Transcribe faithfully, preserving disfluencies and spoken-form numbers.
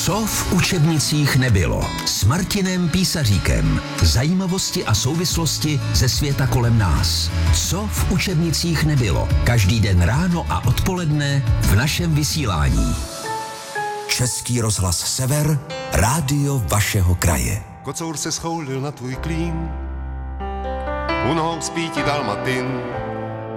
Co v učebnicích nebylo? S Martinem Písaříkem. Zajímavosti a souvislosti ze světa kolem nás. Co v učebnicích nebylo? Každý den ráno a odpoledne v našem vysílání. Český rozhlas Sever, rádio vašeho kraje. Kocour se schoulil na tvůj klín, u nohou spí ti dalmatin.